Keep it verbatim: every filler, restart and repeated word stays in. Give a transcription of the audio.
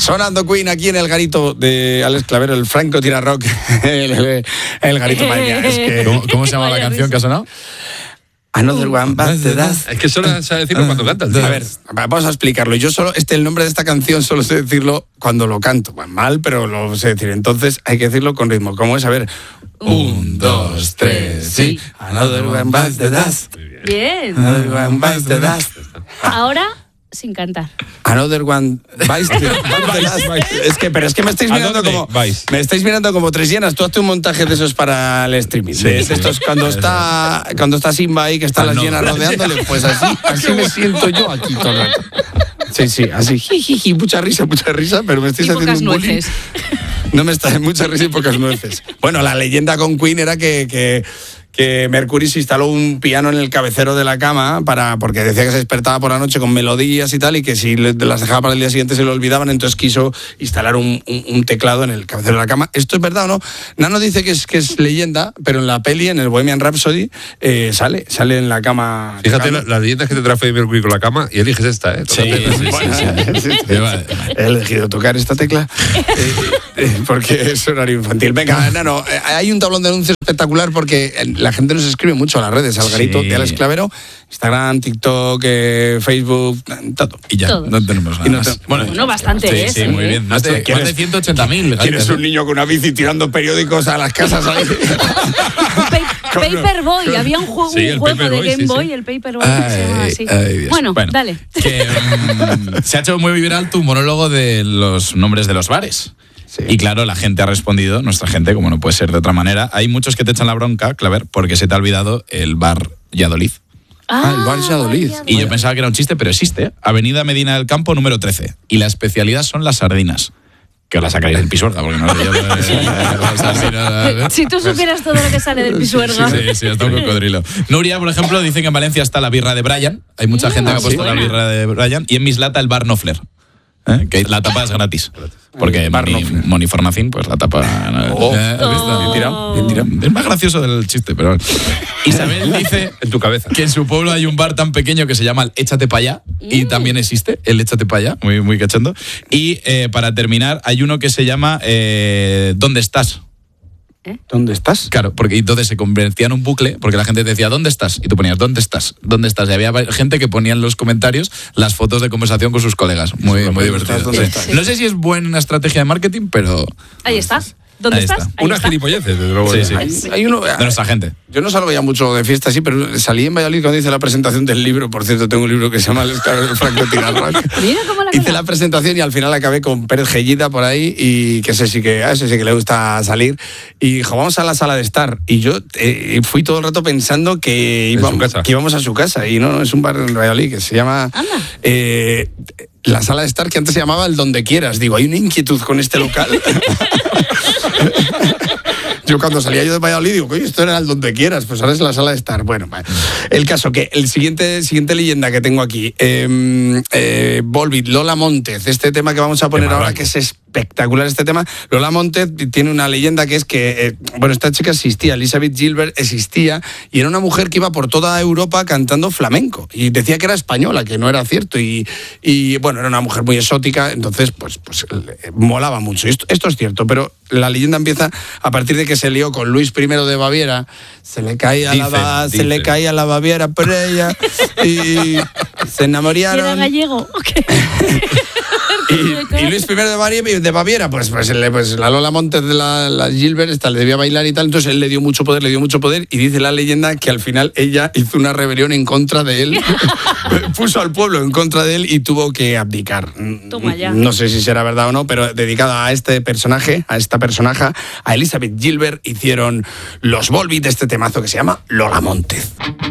Sonando Queen aquí en el garito de Alex Clavero, el Franco Tira Rock. El, el, el garito, madre mía, es que... ¿Cómo, cómo se llama la canción que ha sonado? Another one bites the dust. Es que solo sabe decirlo cuando canta el tío. A ver, vamos a explicarlo. Yo solo, este, el nombre de esta canción solo sé decirlo cuando lo canto. Bueno, mal, pero lo sé decir. Entonces hay que decirlo con ritmo. ¿Cómo es? A ver. Un, dos, tres, sí. Another one bites the dust. Bien. Another one bites the dust. Ahora, sin cantar. Another one bites the dust. Es que, pero es que me estáis mirando como... Vais? Me estáis mirando como tres llenas. Tú hazte un montaje de esos para el streaming. Sí, de estos, cuando está cuando está Simba ahí, que están las llenas rodeándole, pues así, así me siento yo aquí todo el rato. Sí, sí, así, jijiji, mucha risa, mucha risa, pero me estáis Y haciendo pocas un bullying. nueces. No me está mucha risa y pocas nueces. Bueno, la leyenda con Queen era que, que, que Mercury se instaló un piano en el cabecero de la cama para, porque decía que se despertaba por la noche con melodías y tal, y que si las dejaba para el día siguiente se lo olvidaban, entonces quiso instalar un, un, un teclado en el cabecero de la cama. ¿Esto es verdad o no? Nano dice que es, que es leyenda, pero en la peli, en el Bohemian Rhapsody, eh, sale, sale en la cama. Fíjate cama. la, las leyendas que te trae Freddie Mercury con la cama y eliges esta, ¿eh? Sí, sí, sí, Bueno, sí. sí, sí, sí. He elegido tocar esta tecla eh, eh, porque es horario infantil. Venga, Nano, eh, hay un tablón de anuncios espectacular porque la gente nos escribe mucho a las redes, al garito Sí. de Alex Clavero, Instagram, TikTok, eh, Facebook, todo. Y ya, Todo. no tenemos nada Y no más. te- Bueno, bastante sí, es, sí, ¿eh? muy bien. Más de, ¿Quieres- más de ciento ochenta mil. Tienes un niño con una bici tirando periódicos a las casas ahí. Pa- Paperboy, había un juego, Sí, un el juego de Paperboy, Game sí, Boy, sí. el Paperboy, que se llama Ay, así. ay, Dios. Bueno, dale. Que, mm, se ha hecho muy viral tu monólogo de los nombres de los bares. Sí. Y claro, la gente ha respondido, nuestra gente, como no puede ser de otra manera. Hay muchos que te echan la bronca, Claver, porque se te ha olvidado el bar Valladolid. Ah, el bar Valladolid. Y yo pensaba que era un chiste, pero existe. ¿eh? Avenida Medina del Campo, número trece. Y la especialidad son las sardinas. Que os las sacaréis del Pisuerga, porque no sé yo. Las sardinas, Si tú supieras todo lo que sale del Pisuerga. Sí, sí, hasta un cocodrilo. Nuria, por ejemplo, dice que en Valencia está la birra de Brian. Hay mucha gente que ha sí, puesto la buena. birra de Brian. Y en Mislata el bar Nofler. ¿eh? Que la tapa es gratis. Porque Bar Moni, Nofler. Moni Farmacín, pues la tapa... Oh. ¿eh? ¿Has visto? Bien tirado, bien tirado. Es más gracioso del chiste, pero... Isabel dice En tu cabeza. que en su pueblo hay un bar tan pequeño que se llama el Échate pa' allá, y también existe el Échate pa' allá, muy, muy cachondo. Y eh, para terminar, hay uno que se llama eh, ¿Dónde estás? ¿Dónde estás? Claro, porque entonces se convertía en un bucle, porque la gente te decía, ¿dónde estás? Y tú ponías, ¿dónde estás? ¿Dónde estás? Y había gente que ponía en los comentarios las fotos de conversación con sus colegas. Muy, muy ¿Dónde divertido. estás? ¿Dónde Sí. estás? No sé si es buena estrategia de marketing, pero... Ahí está. ¿Dónde Ahí estás? está. Ahí Una está. gilipollez, desde luego. Sí, sí. Hay, hay uno... De nuestra gente. Yo no salgo ya mucho de fiesta así, pero salí en Valladolid cuando hice la presentación del libro. Por cierto, tengo un libro que se llama El Franco Tira Rock. Mira cómo la Hice cosa. la presentación y al final acabé con Pérez Gellida por ahí, y que ese sí que, a ese sí que le gusta salir. Y dijo, vamos a la sala de estar. Y yo eh, fui todo el rato pensando que En íbamos, su casa. que íbamos a su casa. Y no, no, es un bar en Valladolid que se llama... Anda. eh, la sala de estar, que antes se llamaba el Donde Quieras. Digo, hay una inquietud con este local. Yo cuando salía yo de Valladolid digo, oye, esto era el Donde Quieras, pues ahora es la sala de estar. Bueno, vale. El caso que el siguiente, siguiente leyenda que tengo aquí, eh, eh, Volbeat, Lola Montez, este tema que vamos a poner ahora, que es espectacular este tema. Lola Montez tiene una leyenda que es que, eh, bueno, esta chica existía, Elizabeth Gilbert existía, y era una mujer que iba por toda Europa cantando flamenco, y decía que era española, que no era cierto, y, y bueno, era una mujer muy exótica, entonces, pues, pues eh, molaba mucho. Esto, esto es cierto, pero la leyenda empieza a partir de que se lió con Luis primero de Baviera, se le caía Dicen, la se dicen. le caía la Baviera por ella, y se ¿Y era enamoraron. gallego? Ok. Y, y Luis primero de Baviera, de Baviera pues, pues, le- pues la Lola Montes de la, la Gilbert esta, le debía bailar y tal, entonces él le dio mucho poder, le dio mucho poder, y dice la leyenda que al final ella hizo una rebelión en contra de él, puso al pueblo en contra de él y tuvo que abdicar. Toma ya. No sé si será verdad o no, pero dedicada a este personaje, a esta personaje, a Elizabeth Gilbert, hicieron los Volbeat este temazo que se llama Lola Montez.